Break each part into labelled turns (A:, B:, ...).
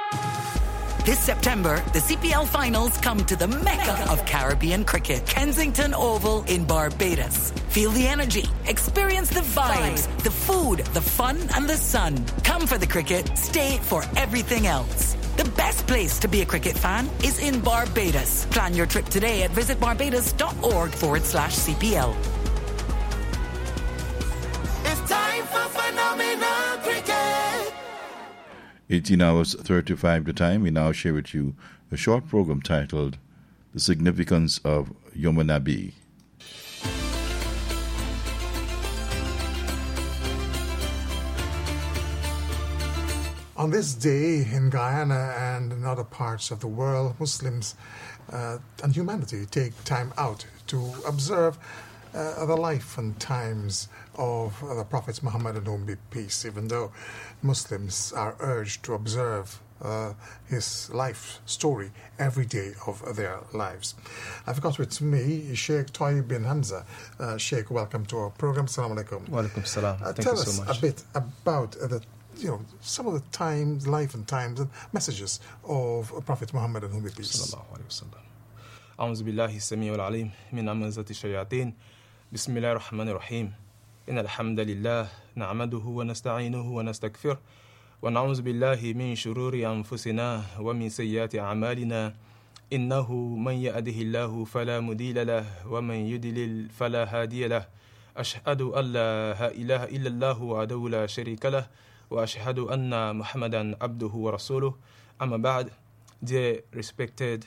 A: This September, the CPL finals come to the Mecca of Caribbean cricket, Kensington Oval in Barbados. Feel the energy, experience the vibes, the food, the fun and the sun. Come for the cricket, stay for everything else. The best place to be a cricket fan is in Barbados. Plan your trip today at visitbarbados.org/CPL.
B: It's time for Phenomenal Cricket.
C: 18 hours 35 the time. We now share with you a short program titled The Significance of Yom Nabi.
D: On this day in Guyana and in other parts of the world, Muslims and humanity take time out to observe the life and times of the Prophet Muhammad and whom be peace, even though Muslims are urged to observe his life story every day of their lives. I've got with me Sheikh Toy bin Hamza. Sheikh, welcome to our program. Assalamu alaikum.
E: Wa alaikum salam. Thank
D: Tell
E: you
D: us
E: so much.
D: a bit about some of the times, life and times and messages of Prophet Muhammad and whom be peace.
E: Sallallahu alayhi wa sallam. أعوذ بالله السميع العليم من همزة الشياطين بسم الله الرحمن الرحيم إن الحمد لله نعمده ونستعينه ونستغفره ونعوذ بالله من شرور أنفسنا ومن سيئات أعمالنا إنه من يهده الله فلا مضل له ومن يضلل فلا هادي له أشهد أن لا إله إلا الله وحده لا شريك له وأشهد أن محمدا عبده ورسوله أما بعد. Dear respected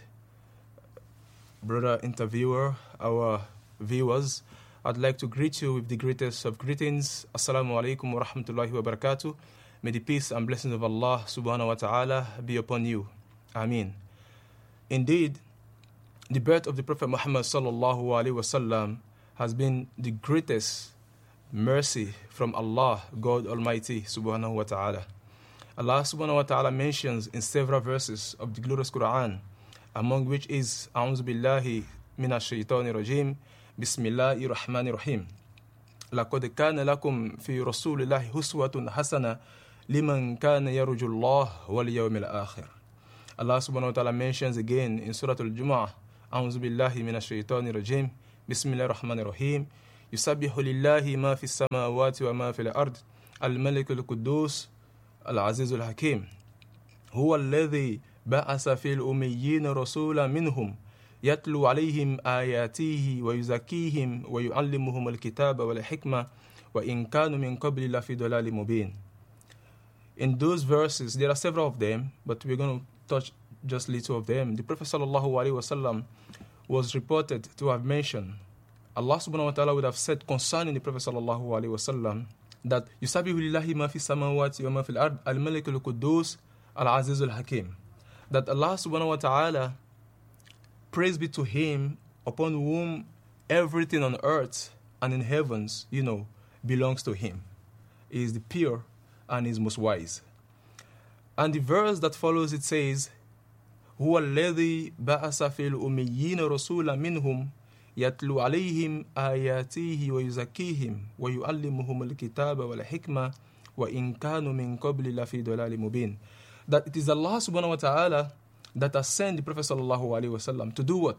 E: brother interviewer, our viewers, I'd like to greet you with the greatest of greetings. Assalamu alaikum wa rahmatullahi wa barakatuh. May the peace and blessings of Allah subhanahu wa ta'ala be upon you. Ameen. Indeed, the birth of the Prophet Muhammad sallallahu alaihi wasallam has been the greatest mercy from Allah, God Almighty subhanahu wa ta'ala. Allah subhanahu wa ta'ala mentions in several verses of the glorious Quran, among which is أعوذ بالله من الشيطان الرجيم بسم الله الرحمن الرحيم لقد كان لكم في رسول الله أسوة حسنة لمن كان يرجو الله واليوم الآخر. Allah subhanahu wa ta'ala mentions again in Surah Al-Jumu'ah أعوذ بالله من الشيطان الرجيم بسم الله الرحمن الرحيم يسبح لله ما في السماوات وما في الأرض الملك القدوس العزيز الحكيم هو الذي بعث في الأميين رسولا منهم يتلو عليهم آياته ويزكيهم ويعلمهم الكتاب والحكمة وإن كانوا من قبل لفي ضلال مبين. In those verses, there are several of them, but we're going to touch just little of them. The Prophet sallallahu alaihi wasallam was reported to have mentioned, Allah subhanahu wa ta'ala would have said concerning the Prophet sallallahu alaihi wasallam that يُسَبِّحُ لِلَّهِ مَا فِي السَّمَاوَاتِ وَمَا فِي الْأَرْضِ الْمَلِكُ الْقُدُّوسُ الْعَزِيزُ الْحَكِيمُ. That Allah subhanahu wa ta'ala, praise be to Him, upon whom everything on earth and in heavens, belongs to Him. He is the pure and is most wise. And the verse that follows it says, هو الذي بعث في الأميين رسولا منهم يتلو عليهم آياته ويزكيهم ويعلمهم الكتاب والحكمة وإن كانوا من قبل لفي ضلال مبين. That it is Allah subhanahu wa ta'ala that has sent the Prophet sallallahu alaihi wasallam to do what?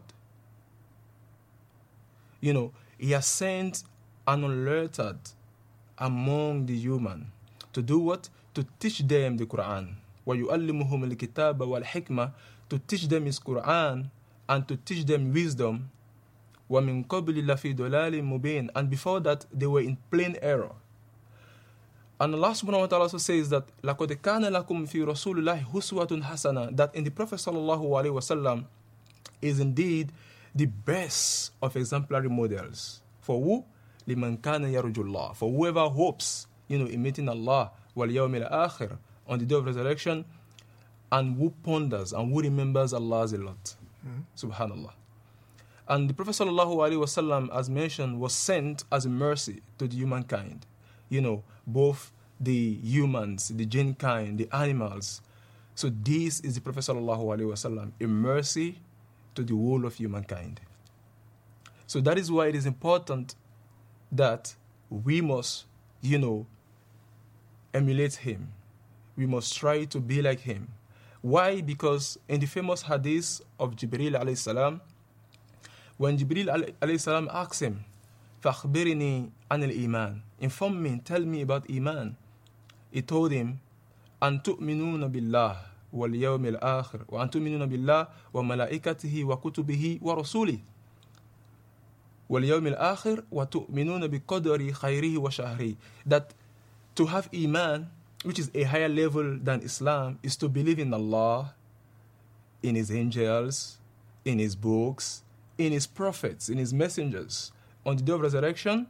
E: He has sent an unlettered among the human. To do what? To teach them the Quran. وَيُعَلِّمُهُمُ الْكِتَابَ وَالْحِكْمَةِ. To teach them His Quran and to teach them wisdom. وَمِن قَبْلِ لَفِي ضَلَالٍ مُبِينٍ. And before that, they were in plain error. And Allah subhanahu wa ta'ala also says that لَقَدْ كَانَ لَكُمْ فِي رَسُولِ اللَّهِ أُسْوَةٌ حَسَنَةٌ. That in the Prophet sallallahu alaihi wasallam is indeed the best of exemplary models. For who? لِمَنْ كَانَ يَرْجُو اللَّهِ. For whoever hopes, in meeting Allah وَالْيَوْمِ الْآخِرِ, on the day of resurrection, and who ponders and who remembers Allah a lot. Subhanallah. And the Prophet sallallahu alaihi wasallam, as mentioned, was sent as a mercy to the humankind. Both the humans, the jinn kind, the animals. So this is the Prophet sallallahu alaihi wasallam, a mercy to the whole of humankind. So that is why it is important that we must, emulate him. We must try to be like him. Why? Because in the famous hadith of Jibril alayhi salam, when Jibril alayhi salam asked him, فَأَخْبِرِنِي عَنِ الْإِيمَانِ, inform me, tell me about Iman. He told him, أَن تُؤْمِنُونَ بِاللَّهِ وَالْيَوْمِ الْآخِرِ وَأَن تُؤْمِنُونَ بِاللَّهِ وَمَلَائِكَتِهِ وَكُتُبِهِ وَرُسُولِهِ وَالْيَوْمِ الْآخِرِ وَتُؤْمِنُونَ بِقَدْرِ خَيْرِهِ وَشَرِّهِ. That to have Iman, which is a higher level than Islam, is to believe in Allah, in His angels, in His books, in His prophets, in His messengers, on the day of resurrection,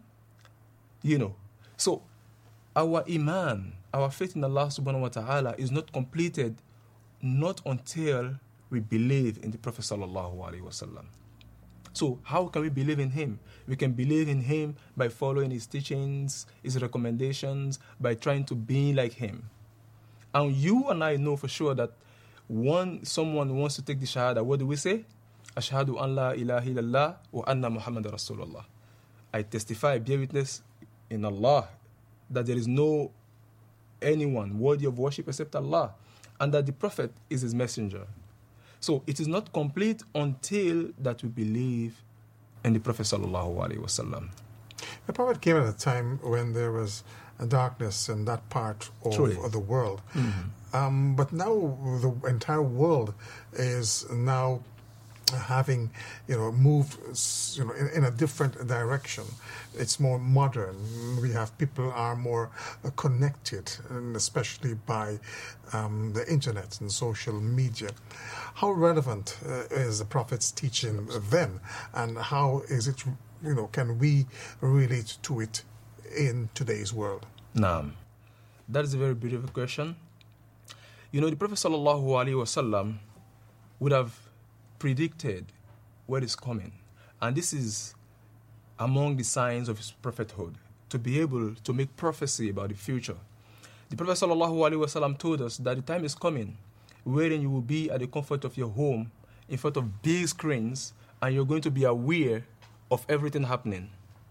E: So, our Iman, our faith in Allah subhanahu wa ta'ala is not completed not until we believe in the Prophet sallallahu alaihi wasallam. So, how can we believe in him? We can believe in him by following his teachings, his recommendations, by trying to be like him. And you and I know for sure that when someone wants to take the Shahada, what do we say? Ashhadu an la ilaha illallah wa anna Muhammad Rasulullah. I testify, bear witness in Allah, that there is no anyone worthy of worship except Allah, and that the Prophet is his messenger. So it is not complete until that we believe in the Prophet sallallahu alaihi wasallam.
D: The Prophet came at a time when there was a darkness in that part of the world. Mm-hmm. But now the entire world is now having, moved, in a different direction. It's more modern. We have people are more connected, and especially by the internet and social media. How relevant is the Prophet's teaching then, and how is it, can we relate to it in today's world?
E: Naam. That is a very beautiful question. The Prophet sallallahu alaihi wasallam would have predicted what is coming. And this is among the signs of his prophethood, to be able to make prophecy about the future. The Prophet ﷺ told us that the time is coming wherein you will be at the comfort of your home in front of big screens, and you're going to be aware of everything happening.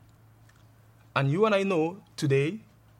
E: And you and I know today,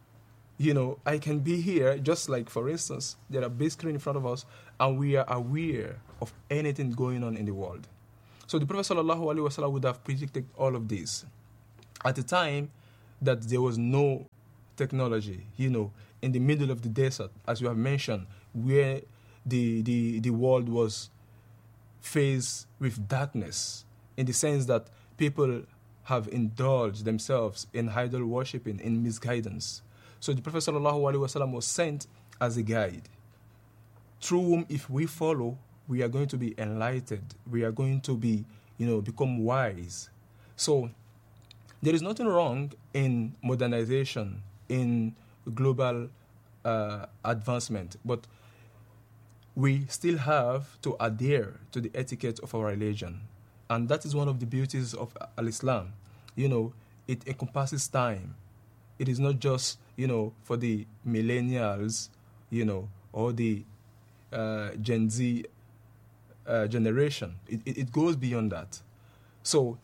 E: I can be here, just like, for instance, there are big screens in front of us, and we are aware of anything going on in the world. So the Prophet ﷺ would have predicted all of this at a time that there was no technology, in the middle of the desert, as you have mentioned, where the world was faced with darkness, in the sense that people have indulged themselves in idol worshipping, in misguidance. So the Prophet ﷺ was sent as a guide, through whom, if we follow, we are going to be enlightened. We are going to be, become wise. So there is nothing wrong in modernization, in global advancement, but we still have to adhere to the etiquette of our religion. And that is one of the beauties of Al-Islam. It encompasses time. It is not just, for the millennials, or the Gen Z generation. It goes beyond that. So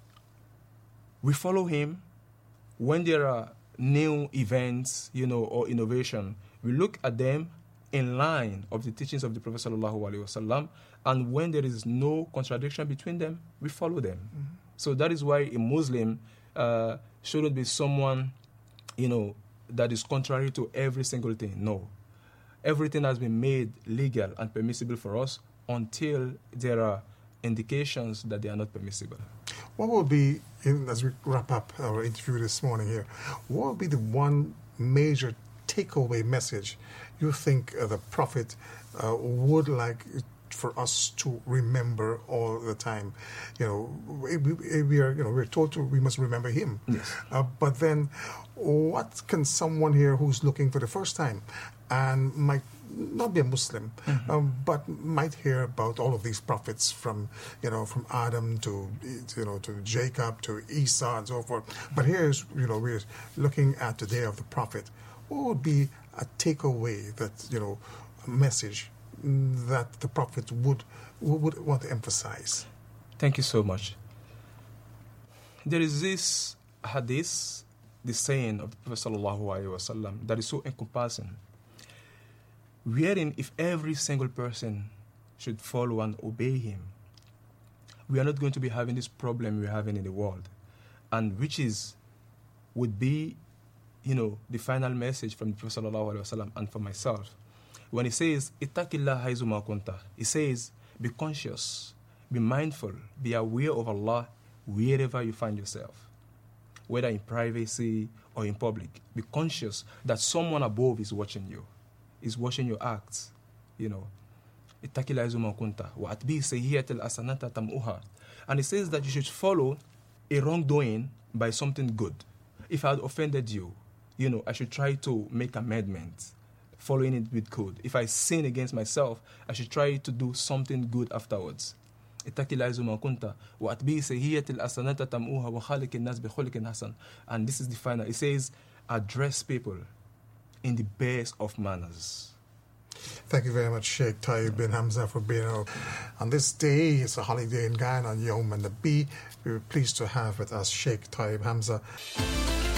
E: we follow him when there are new events, or innovation. We look at them in line of the teachings of the Prophet ﷺ, and when there is no contradiction between them, we follow them. Mm-hmm. So that is why a Muslim shouldn't be someone, that is contrary to every single thing. No. Everything has been made legal and permissible for us until there are indications that they are not permissible.
D: What will be, as we wrap up our interview this morning here, what will be the one major takeaway message you think the Prophet would like for us to remember all the time? We're told we must remember him.
E: Yes.
D: But then, what can someone here who's looking for the first time and might not be a Muslim, mm-hmm. But might hear about all of these prophets from Adam to Jacob to Esau and so forth. But here's we're looking at the day of the Prophet. What would be a takeaway, that a message that the Prophet would want to emphasize?
E: Thank you so much. There is this hadith, the saying of the Prophet ﷺ, that is so encompassing. wherein if every single person should follow and obey him, we are not going to be having this problem we're having in the world, and which would be, the final message from the Prophet ﷺ and for myself. When he says, "Ittaqillah haythu ma kunta," he says, be conscious, be mindful, be aware of Allah wherever you find yourself, whether in privacy or in public. Be conscious that someone above is watching you, is watching your acts, Ittaqillah haythu ma kunta wa atbi sayyi'atal hasanata tam'uha. And it says that you should follow a wrongdoing by something good. If I had offended you, I should try to make amendments, following it with good. If I sin against myself, I should try to do something good afterwards. Ittaqillah haythu ma kunta wa atbi sayyi'atal hasanata tam'uha wa khaliqin nas bi khuluqin hasan. And this is the final. It says, address people in the best of manners.
D: Thank you very much, Sheikh Tayyib bin Hamza, for being out on this day. It's a holiday in Guyana on Yom Nabi. We were pleased to have with us Sheikh Tayyib Hamza.